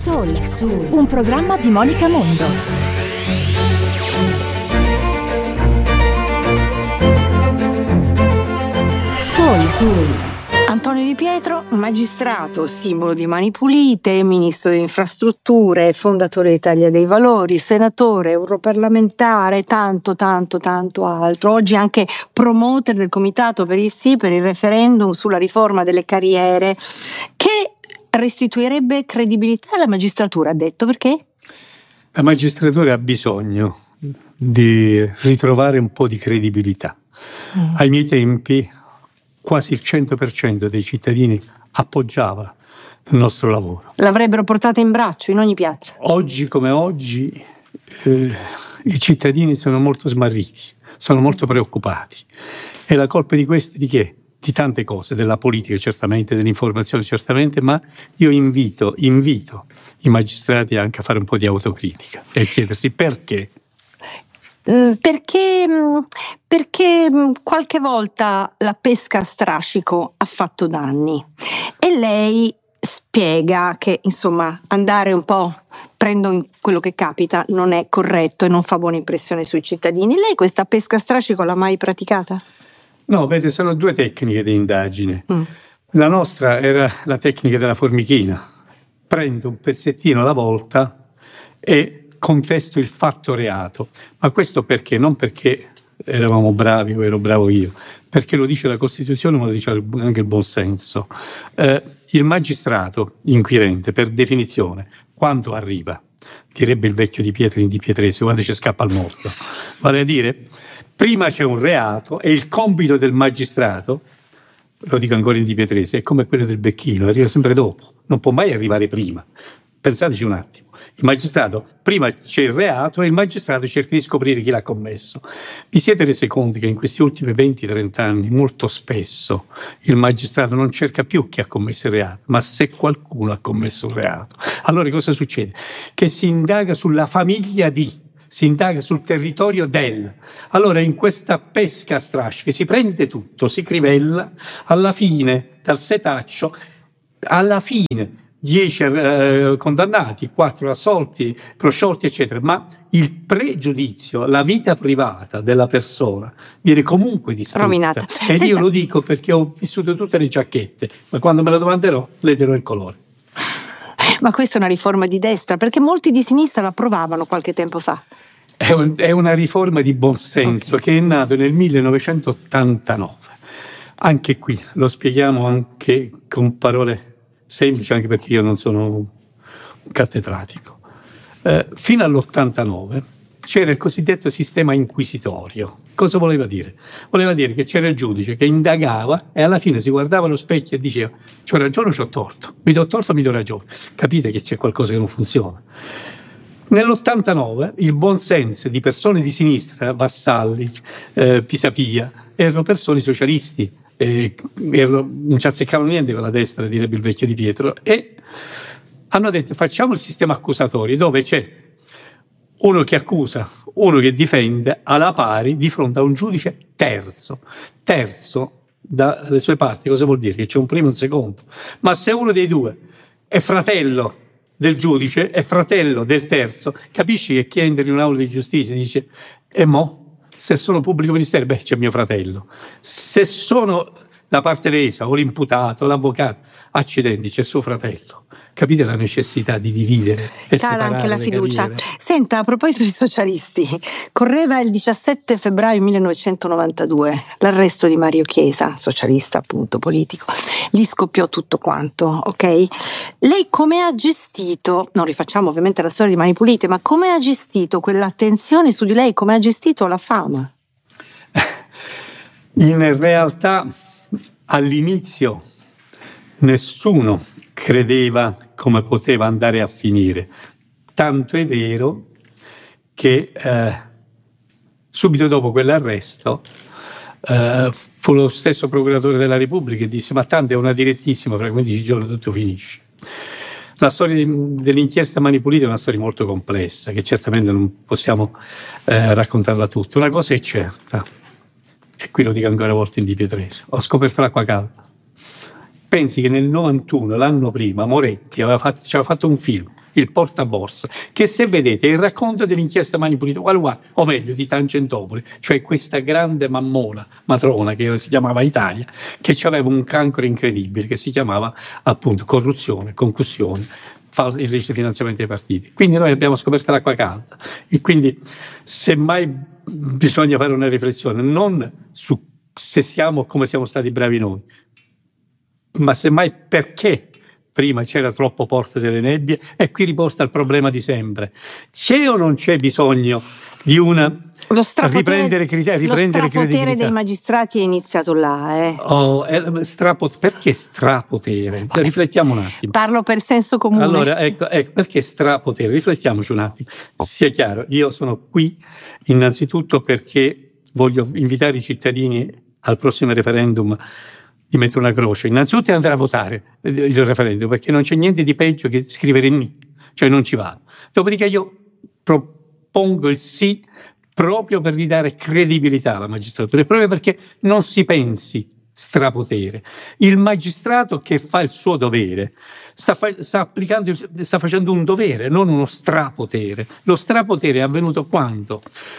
Soul, un programma di Monica Mondo. Soul. Antonio Di Pietro, magistrato, simbolo di Mani Pulite, ministro delle infrastrutture, fondatore d'Italia dei Valori, senatore, europarlamentare, tanto altro. Oggi anche promoter del comitato per il sì, per il referendum sulla riforma delle carriere, che restituirebbe credibilità alla magistratura, ha detto. Perché? La magistratura ha bisogno di ritrovare un po' di credibilità. Ai miei tempi quasi il 100% dei cittadini appoggiava il nostro lavoro. L'avrebbero portata in braccio in ogni piazza. Oggi come oggi i cittadini sono molto smarriti, sono molto preoccupati. E la colpa di questi di che? Di tante cose, della politica certamente, dell'informazione certamente, ma io invito i magistrati anche a fare un po' di autocritica e chiedersi perché. Perché qualche volta la pesca a strascico ha fatto danni e lei spiega che insomma andare un po' prendo in quello che capita non è corretto e non fa buona impressione sui cittadini. Lei questa pesca a strascico l'ha mai praticata? No, vede, sono due tecniche di indagine. La nostra era la tecnica della formichina. Prendo un pezzettino alla volta e contesto il fatto reato. Ma questo perché? Non perché eravamo bravi o ero bravo io, perché lo dice la Costituzione, ma lo dice anche il buon senso. Il magistrato inquirente, per definizione, quando arriva, direbbe il vecchio Di Pietro in Di Pietresi, quando ci scappa il morto, vale a dire, prima c'è un reato e il compito del magistrato, lo dico ancora in Di Pietresi, è come quello del becchino, arriva sempre dopo, non può mai arrivare prima. Pensateci un attimo. Il magistrato, prima c'è il reato e il magistrato cerca di scoprire chi l'ha commesso. Vi siete resi conto che in questi ultimi 20-30 anni molto spesso il magistrato non cerca più chi ha commesso il reato, ma se qualcuno ha commesso un reato. Allora cosa succede? Che si indaga sulla famiglia si indaga sul territorio del. Allora in questa pesca a strascico si prende tutto, si crivella, alla fine dal setaccio, alla fine 10 condannati, 4 assolti, prosciolti, eccetera, ma il pregiudizio, la vita privata della persona viene comunque distrutta. Rovinata. Ed io lo dico perché ho vissuto tutte le giacchette, ma quando me lo domanderò le dirò il colore. Ma questa è una riforma di destra, perché molti di sinistra la approvavano qualche tempo fa. È una riforma di buon senso, okay, che è nata nel 1989. Anche qui lo spieghiamo anche con parole semplice, anche perché io non sono un cattedratico. Fino all'89 c'era il cosiddetto sistema inquisitorio. Cosa voleva dire? Voleva dire che c'era il giudice che indagava e alla fine si guardava allo specchio e diceva: c'ho ragione o c'ho torto? Mi do torto o mi do ragione? Capite che c'è qualcosa che non funziona. Nell'89 il buonsenso di persone di sinistra, Vassalli, Pisapia, erano persone socialisti, non ci azzeccavano niente con la destra, direbbe il vecchio Di Pietro, e hanno detto: facciamo il sistema accusatorio dove c'è uno che accusa, uno che difende alla pari di fronte a un giudice terzo dalle sue parti. Cosa vuol dire? Che c'è un primo e un secondo. Ma se uno dei due è fratello del giudice, è fratello del terzo, capisci che chi entra in un'aula di giustizia dice: e mo'? Se sono pubblico ministero, c'è mio fratello. Se sono la parte lesa o l'imputato, l'avvocato, accidenti, c'è suo fratello. Capite la necessità di dividere e cala separare anche la fiducia. carriere? Senta, a proposito di socialisti, correva il 17 febbraio 1992 l'arresto di Mario Chiesa, socialista appunto, politico. Gli scoppiò tutto quanto, ok? Lei come ha gestito, non rifacciamo ovviamente la storia di Mani Pulite, ma come ha gestito quell'attenzione su di lei, come ha gestito la fama? In realtà all'inizio nessuno credeva come poteva andare a finire, tanto è vero che subito dopo quell'arresto fu lo stesso procuratore della Repubblica che disse: ma tanto è una direttissima, fra 15 giorni tutto finisce. La storia dell'inchiesta Mani Pulite è una storia molto complessa, che certamente non possiamo raccontarla tutta. Una cosa è certa, e qui lo dico ancora una volta in Di Pietresi: ho scoperto l'acqua calda. Pensi che nel 91, l'anno prima, Moretti ci aveva fatto un film, Il portaborsa, che se vedete è il racconto dell'inchiesta Mani Pulite, o meglio di Tangentopoli, cioè questa grande matrona che si chiamava Italia, che aveva un cancro incredibile che si chiamava appunto corruzione, concussione, illecito finanziamento dei partiti. Quindi noi abbiamo scoperto l'acqua calda e quindi semmai bisogna fare una riflessione non su se siamo come siamo stati bravi noi, ma semmai perché prima c'era troppo porte delle nebbie, e qui riporta il problema di sempre. C'è o non c'è bisogno di una riprendere credibilità? Lo strapotere dei magistrati è iniziato là. Perché strapotere? Riflettiamo un attimo. Parlo per senso comune. Allora, ecco, perché strapotere? Riflettiamoci un attimo. Sia chiaro, io sono qui innanzitutto perché voglio invitare i cittadini al prossimo referendum di mettere una croce. Innanzitutto andare a votare il referendum, perché non c'è niente di peggio che scrivere ni, cioè non ci vado. Dopodiché io propongo il sì proprio per ridare credibilità alla magistratura, e proprio perché non si pensi strapotere. Il magistrato che fa il suo dovere sta facendo un dovere, non uno strapotere. Lo strapotere è avvenuto quando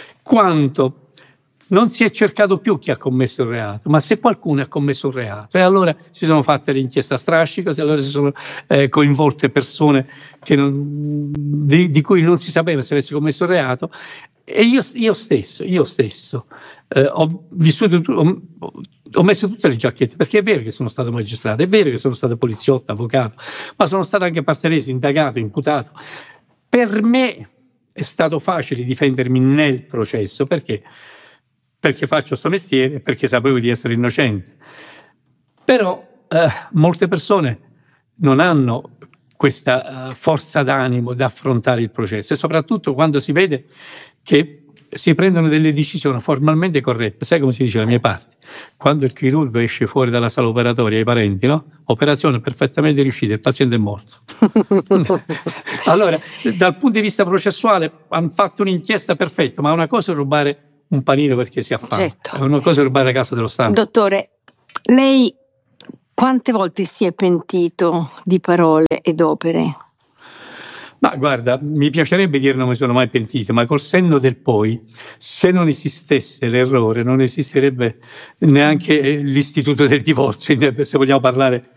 non si è cercato più chi ha commesso il reato, ma se qualcuno ha commesso un reato, e allora si sono fatte le inchieste a strascico, e allora si sono coinvolte persone di cui non si sapeva se avesse commesso il reato. E io stesso ho messo tutte le giacchette, perché è vero che sono stato magistrato, è vero che sono stato poliziotto, avvocato, ma sono stato anche parte lesa, indagato, imputato. Per me è stato facile difendermi nel processo, perché faccio sto mestiere e perché sapevo di essere innocente. Però molte persone non hanno questa forza d'animo da affrontare il processo, e soprattutto quando si vede che si prendono delle decisioni formalmente corrette. Sai come si dice dalle mie parti? Quando il chirurgo esce fuori dalla sala operatoria ai parenti, no? Operazione perfettamente riuscita, il paziente è morto. Allora, dal punto di vista processuale hanno fatto un'inchiesta perfetta, ma una cosa è rubare un panino perché si ha fame, certo. È una cosa è rubare la casa dello Stato. Dottore, lei quante volte si è pentito di parole ed opere? Ma guarda, mi piacerebbe dire non mi sono mai pentito, ma col senno del poi, se non esistesse l'errore, non esisterebbe neanche l'istituto del divorzio, se vogliamo parlare